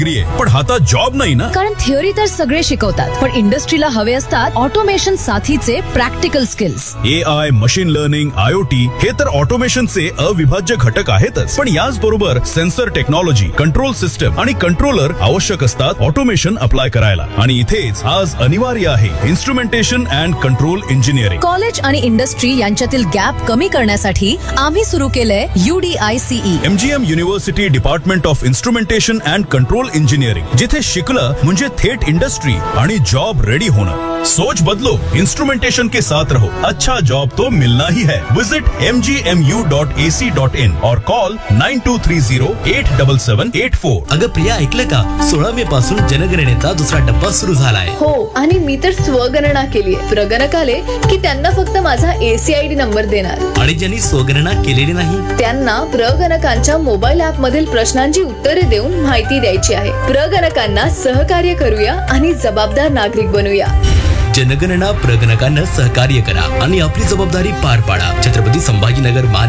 Degree आहे, पण हातात जॉब नाही ना. कारण थिअरी तर सगळे शिकवतात, पण इंडस्ट्रीला हवे असतात ऑटोमेशन साथीचे practical skills. AI, machine learning, IoT हे तर ऑटोमेशनचे अविभाज्य घटक आहेतच, पण याच बरोबर सेन्सर टेक्नॉलॉजी, कंट्रोल सिस्टम आणि कंट्रोलर आवश्यक असतात ऑटोमेशन अप्लाय करायला. आणि इथेच आज अनिवार्य आहे instrumentation and control engineering. College आणि इंडस्ट्री यांच्यातील गॅप कमी करण्यासाठी आम्ही सुरू केलंय UDICE. MGM university department of instrumentation and control engineering, जिथे शिकलं म्हणजे थेट इंडस्ट्री आणि जॉब रेडी होणं. सोच बदलो, इंस्ट्रूमेंटेशन के साथ रहो, अच्छा जॉब तो मिलना ही है. विजिट mgmu.ac.in और कॉल 9230-87784. अगं प्रिया, ऐकलं का? 16 मे पासून जनगणनेचा दुसरा टप्पा सुरू झालाय. हो, आणि मी तर स्वगणना केली आहे. प्रगणक आले की त्यांना फक्त माझा ACID नंबर देणार. आणि ज्यांनी स्वगणना केलेली नाही त्यांना प्रगणकांच्या मोबाईल ऍप मधील प्रश्नांची उत्तरे देऊन माहिती द्यायची आहे. प्रगणकांना सहकार्य करूया आणि जबाबदार नागरिक बनूया. जनगणना प्रगणकांना सहकार्य करा आणि आपली जबाबदारी पार पाडा. छत्रपती संभाजीनगर